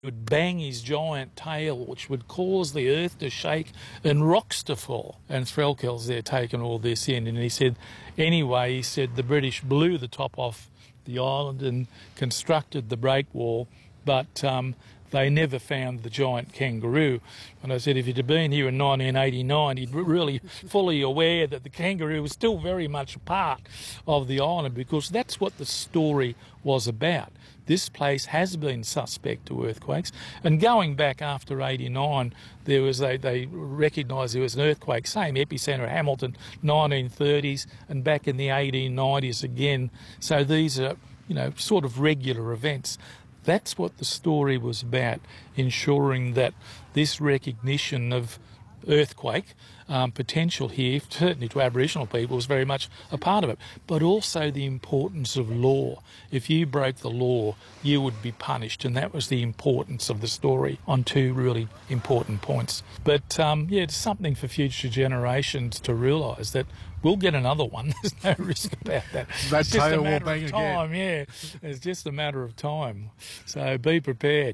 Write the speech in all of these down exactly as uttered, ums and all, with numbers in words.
would bang his giant tail, which would cause the earth to shake and rocks to fall. And Threlkel's there taking all this in, and he said, anyway, he said the British blew the top off the island and constructed the breakwall, but um, they never found the giant kangaroo. And I said if he'd have been here in nineteen eighty-nine, he'd be really fully aware that the kangaroo was still very much a part of the island, because that's what the story was about. This place has been suspect to earthquakes, and going back after eighty-nine, there was a, they recognised there was an earthquake, same epicentre, Hamilton, nineteen thirties, and back in the eighteen nineties again. So these are, you know, sort of regular events. That's what the story was about, ensuring that this recognition of earthquake um, potential here, certainly to Aboriginal people, was very much a part of it, but also the importance of law. If you broke the law, you would be punished, and that was the importance of the story on two really important points. But um, yeah, it's something for future generations to realise that we'll get another one. There's no risk about that. That it's just tail a matter will bang of time, again. yeah. It's just a matter of time. So be prepared.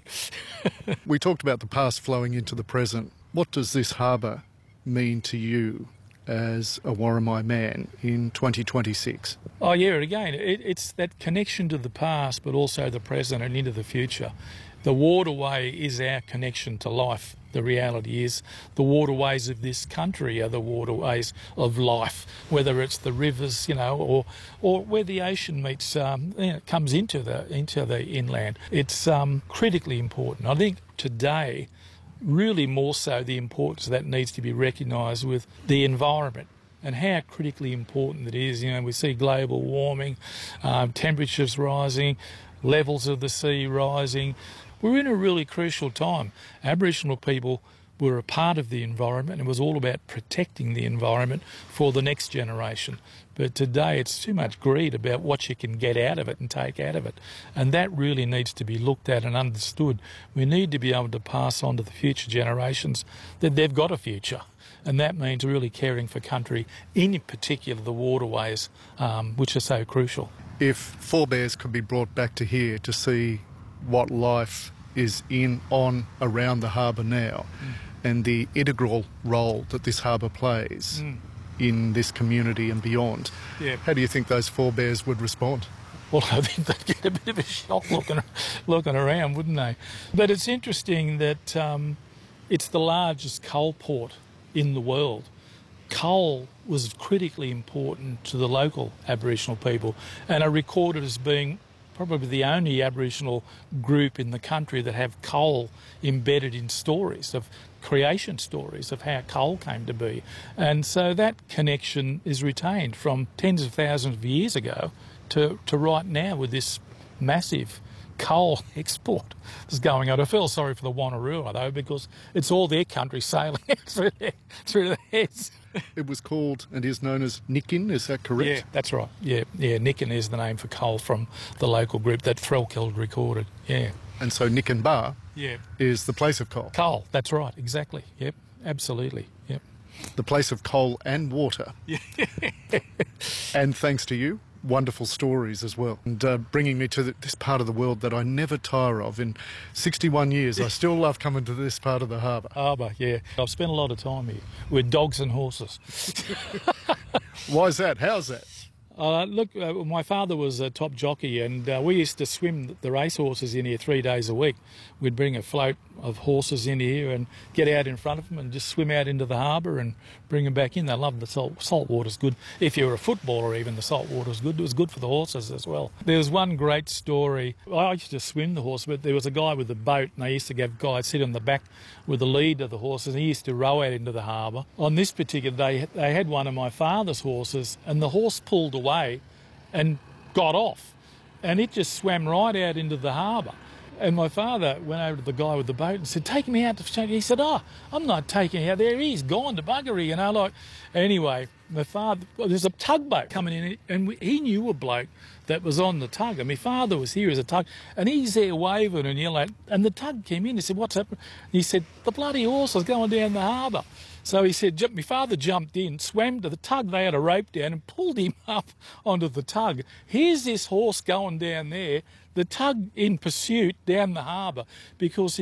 We talked about the past flowing into the present. What does this harbour mean to you as a Worimi man in twenty twenty-six? Oh yeah, again, it, it's that connection to the past, but also the present and into the future. The waterway is our connection to life. The reality is the waterways of this country are the waterways of life, whether it's the rivers, you know, or or where the ocean meets, um, you know, comes into the into the inland. It's um, critically important. I think today, really more so, the importance of that needs to be recognised with the environment and how critically important it is. You know, we see global warming, um, temperatures rising, levels of the sea rising. We're in a really crucial time. Aboriginal people were a part of the environment. It was all about protecting the environment for the next generation. But today it's too much greed about what you can get out of it and take out of it. And that really needs to be looked at and understood. We need to be able to pass on to the future generations that they've got a future. And that means really caring for country, in particular the waterways, um, which are so crucial. If forebears could be brought back to here to see what life is in, on, around the harbour now, mm. and the integral role that this harbour plays mm. in this community and beyond, yeah. How do you think those forebears would respond? Well, I think they'd get a bit of a shock looking, looking around, wouldn't they? But it's interesting that um, it's the largest coal port in the world. Coal was critically important to the local Aboriginal people, and are recorded as being probably the only Aboriginal group in the country that have coal embedded in stories, of creation stories of how coal came to be. And so that connection is retained from tens of thousands of years ago to, to right now with this massive coal export that's going on. I feel sorry for the Wanneroo, though, because it's all their country sailing through their, through their heads. It was called and is known as Nikin, is that correct? Yeah, that's right. Yeah, yeah. Nikin is the name for coal from the local group that Threlkel recorded. Yeah. And so Nikin Bar yeah. is the place of coal. Coal, that's right. Exactly. Yep. Absolutely. Yep. The place of coal and water. Yeah. And thanks to you, wonderful stories as well, and uh, bringing me to the, this part of the world that I never tire of. In sixty-one years, I still love coming to this part of the harbour. Harbour, yeah. I've spent a lot of time here with dogs and horses. Why is that? How's that? Uh, look, uh, my father was a top jockey, and uh, we used to swim the racehorses in here three days a week. We'd bring a float of horses in here and get out in front of them and just swim out into the harbour and bring them back in. They loved the salt. Salt water's good. If you were a footballer even, the salt water's good. It was good for the horses as well. There was one great story. I used to swim the horse, but there was a guy with a boat, and they used to have guys sit on the back with the lead of the horses, and he used to row out into the harbour. On this particular day, they had one of my father's horses, and the horse pulled away and got off, and it just swam right out into the harbour. And my father went over to the guy with the boat and said, "Take me out to change." He said, "Oh, I'm not taking you out there. He's gone to buggery, you know." Like, anyway, my father, well, there's a tugboat coming in, and we, he knew a bloke that was on the tug. And my father was here as a tug, and he's there waving and yelling. And the tug came in. He said, "What's happening?" He said, "The bloody horse is going down the harbour." So he said, my father jumped in, swam to the tug, they had a rope down, and pulled him up onto the tug. Here's this horse going down there, the tug in pursuit down the harbour, because